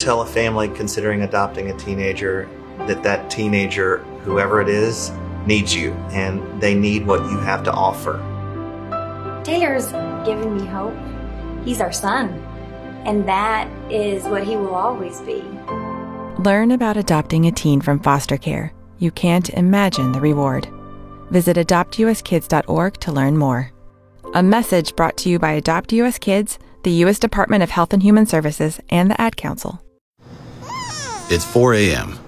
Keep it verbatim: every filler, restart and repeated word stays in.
tell a family considering adopting a teenager that that teenager, whoever it is, needs you, and they need what you have to offer. Taylor's given me hope. He's our son, and that is what he will always be. Learn about adopting a teen from foster care. You can't imagine the reward. Visit adopt u s kids dot org to learn more. A message brought to you by Adopt U S Kids, the U S Department of Health and Human Services, and the Ad Council. It's four a.m.